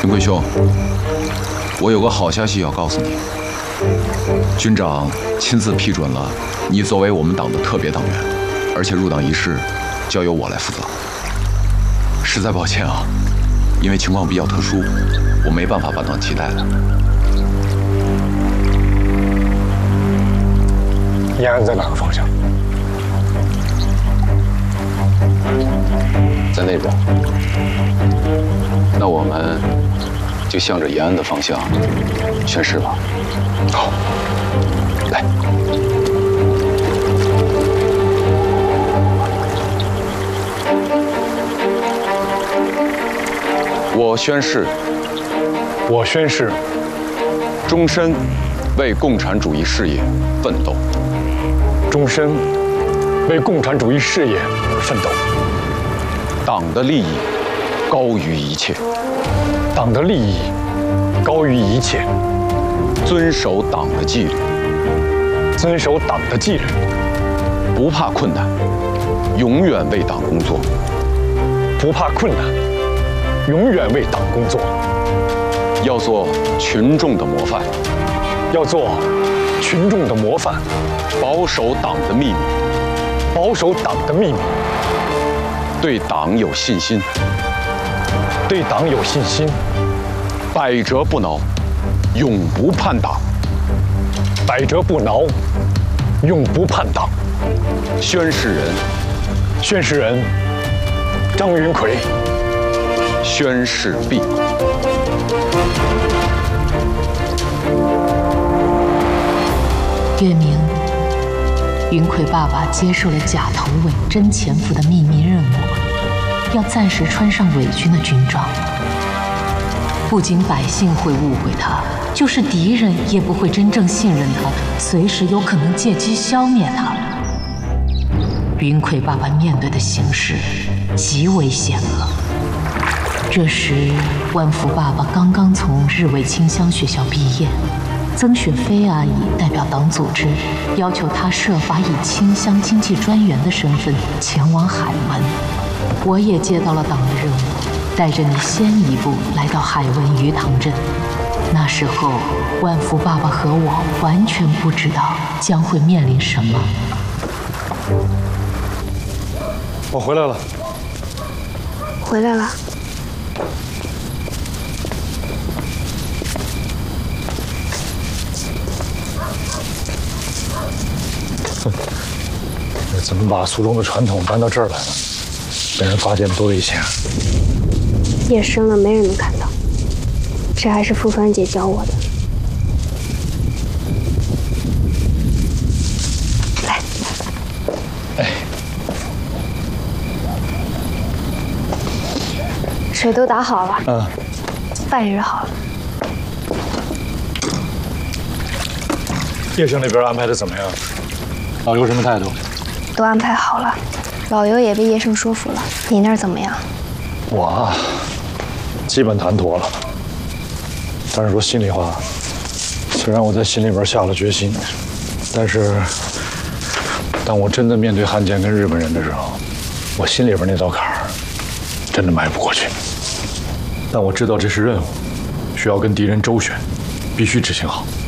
云贵兄，我有个好消息要告诉你，军长亲自批准了你作为我们党的特别党员，而且入党仪式交由我来负责。实在抱歉啊，因为情况比较特殊，我没办法把党期带来。 延安在哪个方向？ 在那边。那我们就向着延安的方向宣誓吧。 好， 来。我宣誓， 我宣誓， 终身为共产主义事业奋斗， 终身为共产主义事业而奋斗。 党的利益高于一切， 党的利益高于一切， 遵守党的纪律， 遵守党的纪律， 不怕困难，永远为党工作， 不怕困难，永远为党工作。 要做群众的模范， 要做群众的模范， 保守党的秘密， 保守党的秘密， 对党有信心， 对党有信心， 百折不挠，永不叛党， 百折不挠，永不叛党。 宣誓人， 宣誓人张云奎。 宣誓毕。 月明，云奎爸爸接受了假头伪真前夫的秘密任务，要暂时穿上伪军的军装。不仅百姓会误会他，就是敌人也不会真正信任他，随时有可能借机消灭他。云奎爸爸面对的形势极为险恶。这时，万福爸爸刚刚从日伪清乡学校毕业，曾雪飞阿姨代表党组织，要求他设法以清乡经济专员的身份前往海文。我也接到了党的任务，带着你先一步来到海文鱼塘镇。那时候，万福爸爸和我完全不知道将会面临什么。 我回来了。 回来了。 怎么把苏中的传统搬到这儿来了？被人发现多危险啊！ 夜深了，没人能看到。这还是傅帆姐教我的。来， 哎， 水都打好了。 嗯， 饭也热好了。 叶生那边安排的怎么样？老刘什么态度？ 都安排好了，老尤也被叶盛说服了。你那儿怎么样？ 我啊，基本谈妥了。但是说心里话，虽然我在心里边下了决心，但是当我真的面对汉奸跟日本人的时候，我心里边那道坎儿真的迈不过去。但我知道这是任务，需要跟敌人周旋，必须执行好。